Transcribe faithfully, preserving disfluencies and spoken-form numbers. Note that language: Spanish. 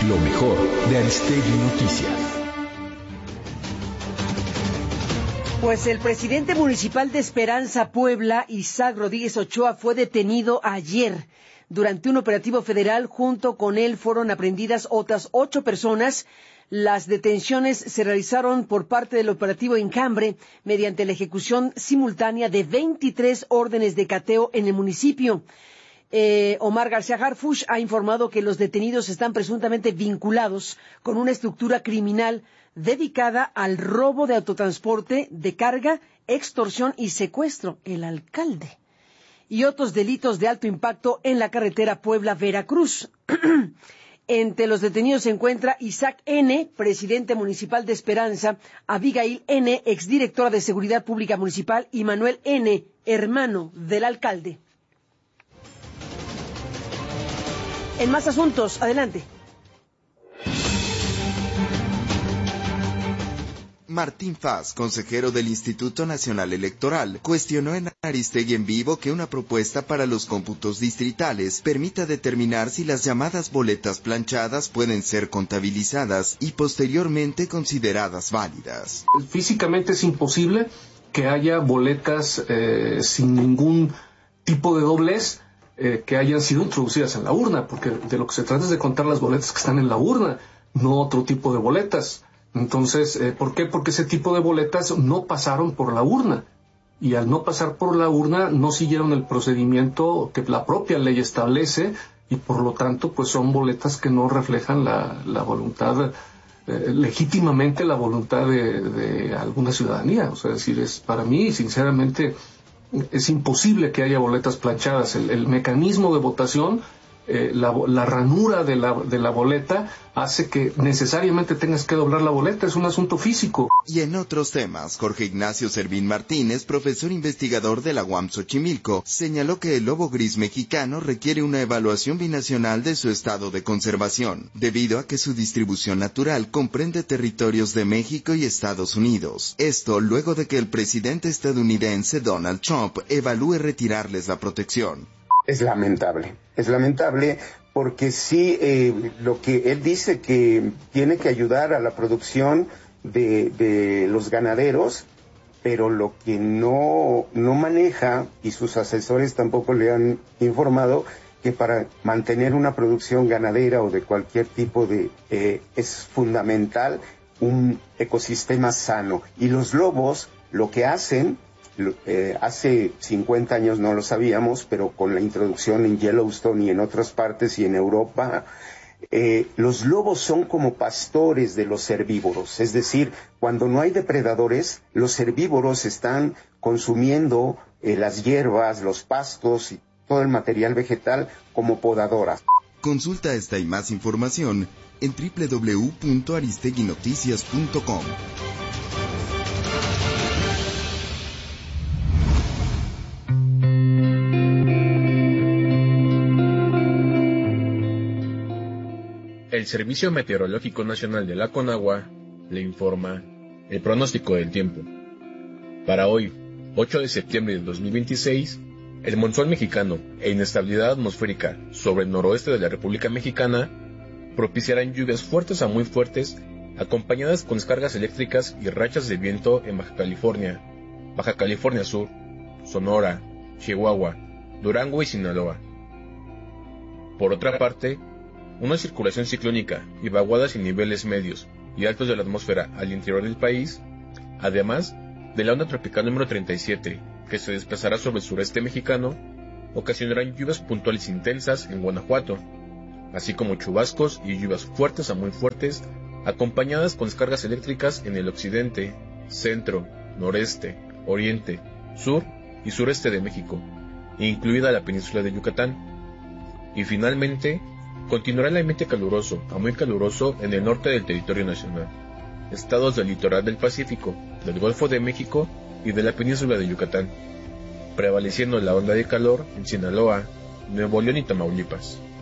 Lo mejor de Aristegui Noticias. Pues el presidente municipal de Esperanza, Puebla, Isaac Rodríguez Ochoa, fue detenido ayer. Durante un operativo federal, junto con él fueron aprehendidas otras ocho personas. Las detenciones se realizaron por parte del operativo Encambre mediante la ejecución simultánea de veintitrés órdenes de cateo en el municipio. Eh, Omar García Harfuch ha informado que los detenidos están presuntamente vinculados con una estructura criminal dedicada al robo de autotransporte, de carga, extorsión y secuestro. El alcalde. Y otros delitos de alto impacto en la carretera Puebla-Veracruz. Entre los detenidos se encuentra Isaac N., presidente municipal de Esperanza, Abigail N., exdirectora de Seguridad Pública Municipal, y Manuel N., hermano del alcalde. En más asuntos, adelante. Martín Faz, consejero del Instituto Nacional Electoral, cuestionó en Aristegui en Vivo que una propuesta para los cómputos distritales permita determinar si las llamadas boletas planchadas pueden ser contabilizadas y posteriormente consideradas válidas. Físicamente es imposible que haya boletas eh, sin ningún tipo de doblez eh, que hayan sido introducidas en la urna, porque de lo que se trata es de contar las boletas que están en la urna, no otro tipo de boletas. Entonces, eh, ¿por qué? Porque ese tipo de boletas no pasaron por la urna. Y al no pasar por la urna, no siguieron el procedimiento que la propia ley establece, y por lo tanto, pues son boletas que no reflejan la, la voluntad, eh, legítimamente la voluntad de, de alguna ciudadanía. O sea, es decir, es, para mí, sinceramente, es imposible que haya boletas planchadas. El, el mecanismo de votación, Eh, la, la ranura de la, de la boleta hace que necesariamente tengas que doblar la boleta, es un asunto físico. Y en otros temas, Jorge Ignacio Servín Martínez, profesor investigador de la U A M Xochimilco, señaló que el lobo gris mexicano requiere una evaluación binacional de su estado de conservación, debido a que su distribución natural comprende territorios de México y Estados Unidos. Esto luego de que el presidente estadounidense Donald Trump evalúe retirarles la protección. Es lamentable, es lamentable porque sí, eh, lo que él dice que tiene que ayudar a la producción de, de los ganaderos, pero lo que no, no maneja, y sus asesores tampoco le han informado, que para mantener una producción ganadera o de cualquier tipo de, eh, es fundamental un ecosistema sano. Y los lobos lo que hacen, Eh, hace cincuenta años no lo sabíamos, pero con la introducción en Yellowstone y en otras partes y en Europa, eh, los lobos son como pastores de los herbívoros. Es decir, cuando no hay depredadores, los herbívoros están consumiendo eh, las hierbas, los pastos y todo el material vegetal como podadoras. Consulta esta y más información en doble u doble u doble u punto aristegui noticias punto com. El Servicio Meteorológico Nacional de la Conagua le informa el pronóstico del tiempo. Para hoy, ocho de septiembre del dos mil veintiséis, el monzón mexicano e inestabilidad atmosférica sobre el noroeste de la República Mexicana propiciarán lluvias fuertes a muy fuertes, acompañadas con descargas eléctricas y rachas de viento en Baja California, Baja California Sur, Sonora, Chihuahua, Durango y Sinaloa. Por otra parte, una circulación ciclónica y vaguadas en niveles medios y altos de la atmósfera al interior del país, además de la onda tropical número treinta y siete, que se desplazará sobre el sureste mexicano, ocasionarán lluvias puntuales intensas en Guanajuato, así como chubascos y lluvias fuertes a muy fuertes, acompañadas con descargas eléctricas en el occidente, centro, noreste, oriente, sur y sureste de México, incluida la península de Yucatán. Y finalmente, continuará el ambiente caluroso a muy caluroso en el norte del territorio nacional, estados del litoral del Pacífico, del Golfo de México y de la península de Yucatán, prevaleciendo la onda de calor en Sinaloa, Nuevo León y Tamaulipas.